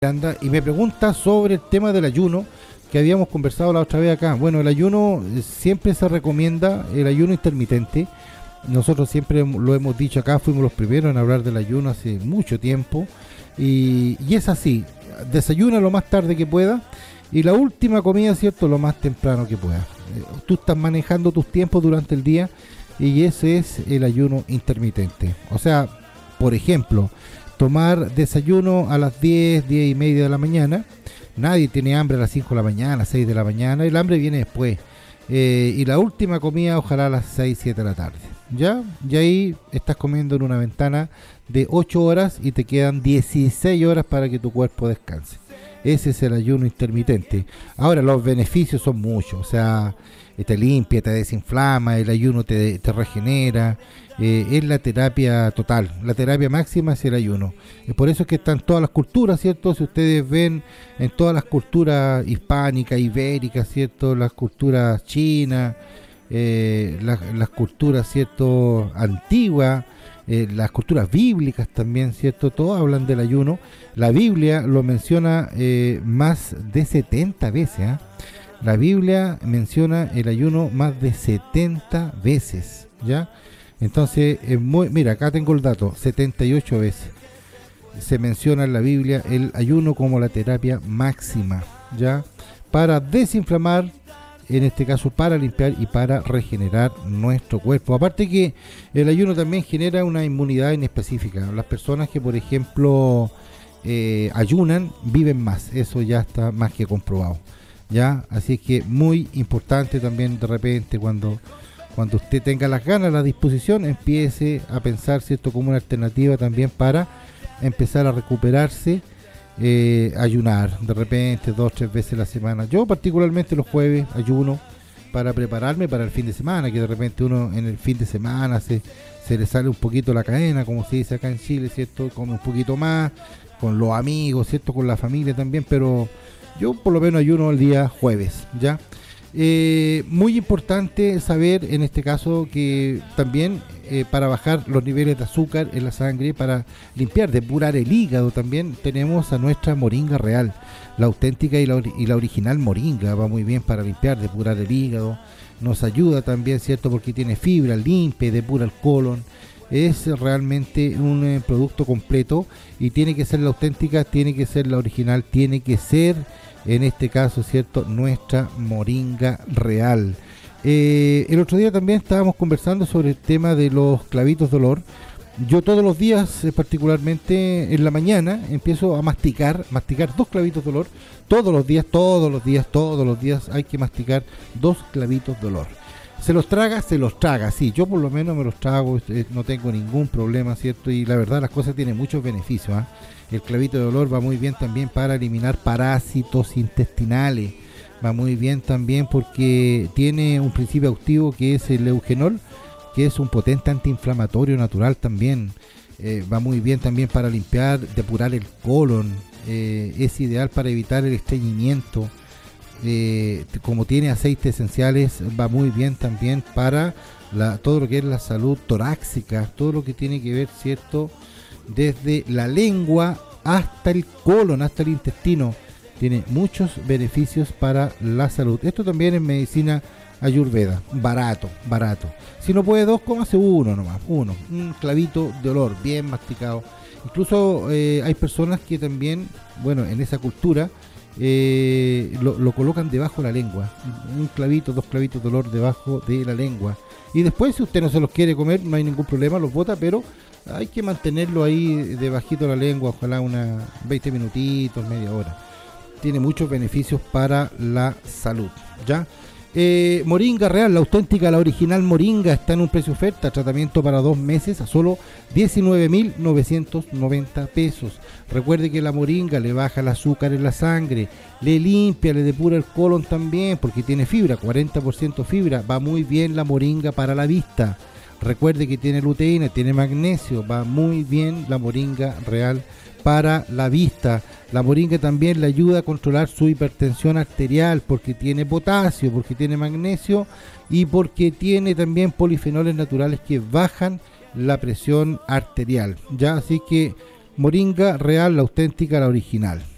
Anda y me pregunta sobre el tema del ayuno que habíamos conversado la otra vez acá. Bueno, el ayuno siempre se recomienda, el ayuno intermitente. Nosotros siempre lo hemos dicho acá, fuimos los primeros en hablar del ayuno hace mucho tiempo. Y es así, desayuna lo más tarde que pueda y la última comida, ¿cierto?, lo más temprano que pueda. Tú estás manejando tus tiempos durante el día y ese es el ayuno intermitente. O sea, por ejemplo, tomar desayuno a las 10 y media de la mañana. Nadie tiene hambre a las 5 de la mañana, a las 6 de la mañana. El hambre viene después. Y la última comida ojalá a las 6, 7 de la tarde. ¿Ya? Y ahí estás comiendo en una ventana de 8 horas y te quedan 16 horas para que tu cuerpo descanse. Ese es el ayuno intermitente. Ahora, los beneficios son muchos. O sea, te limpia, te desinflama, el ayuno te regenera. Es la terapia total, la terapia máxima es el ayuno. Por eso es que están todas las culturas, ¿cierto? Si ustedes ven en todas las culturas hispánicas, ibéricas, ¿cierto? Las culturas chinas, las culturas, ¿cierto?, antiguas, las culturas bíblicas también, ¿cierto? Todos hablan del ayuno. La Biblia lo menciona más de 70 veces, ¿eh? La Biblia menciona el ayuno más de 70 veces, ¿ya? Entonces, mira, acá tengo el dato, 78 veces se menciona en la Biblia el ayuno como la terapia máxima, ¿ya? Para desinflamar, en este caso para limpiar y para regenerar nuestro cuerpo. Aparte que el ayuno también genera una inmunidad inespecífica. Las personas que, por ejemplo, ayunan, viven más, eso ya está más que comprobado, ¿ya? Así que muy importante también de repente cuando usted tenga las ganas, la disposición, empiece a pensar, ¿cierto?, como una alternativa también para empezar a recuperarse, ayunar de repente 2 o 3 veces a la semana. Yo particularmente los jueves ayuno para prepararme para el fin de semana, que de repente uno en el fin de semana se le sale un poquito la cadena, como se dice acá en Chile, ¿cierto?, come un poquito más, con los amigos, ¿cierto?, con la familia también, pero yo por lo menos ayuno el día jueves, ¿ya? Muy importante saber en este caso que también para bajar los niveles de azúcar en la sangre, para limpiar, depurar el hígado, también tenemos a nuestra moringa real, la auténtica y la original moringa. Va muy bien para limpiar, depurar el hígado, nos ayuda también, ¿cierto?, porque tiene fibra, limpia, depura el colon. Es realmente un producto completo y tiene que ser la auténtica, tiene que ser la original, tiene que ser, en este caso, ¿cierto?, nuestra moringa real. El otro día también estábamos conversando sobre el tema de los clavitos de olor. Yo todos los días, particularmente en la mañana, empiezo a masticar 2 clavitos de olor. Todos los días hay que masticar 2 clavitos de olor. Se los traga, sí, yo por lo menos me los trago, no tengo ningún problema, ¿cierto? Y la verdad las cosas tienen muchos beneficios, ¿eh? El clavito de olor va muy bien también para eliminar parásitos intestinales, va muy bien también porque tiene un principio activo que es el eugenol, que es un potente antiinflamatorio natural también. Va muy bien también para limpiar, depurar el colon, es ideal para evitar el estreñimiento. Como tiene aceites esenciales, va muy bien también para todo lo que es la salud torácica, todo lo que tiene que ver, ¿cierto?, desde la lengua hasta el colon, hasta el intestino. Tiene muchos beneficios para la salud. Esto también es medicina ayurveda, barato. Si no puede 2, cómase uno nomás, un clavito de olor bien masticado. Incluso hay personas que también, bueno, en esa cultura lo colocan debajo de la lengua, 2 clavitos de olor debajo de la lengua, y después si usted no se los quiere comer no hay ningún problema, los bota, pero hay que mantenerlo ahí debajito de la lengua, ojalá unas 20 minutitos, media hora. Tiene muchos beneficios para la salud, ¿ya? Moringa real, la auténtica, la original moringa, está en un precio oferta, tratamiento para 2 meses a solo 19.990 pesos. Recuerde que la moringa le baja el azúcar en la sangre, le limpia, le depura el colon también, porque tiene fibra, 40% fibra. Va muy bien la moringa para la vista. Recuerde que tiene luteína, tiene magnesio, va muy bien la moringa real para la vista. La moringa también le ayuda a controlar su hipertensión arterial porque tiene potasio, porque tiene magnesio y porque tiene también polifenoles naturales que bajan la presión arterial, ¿ya? Así que moringa real, la auténtica, la original.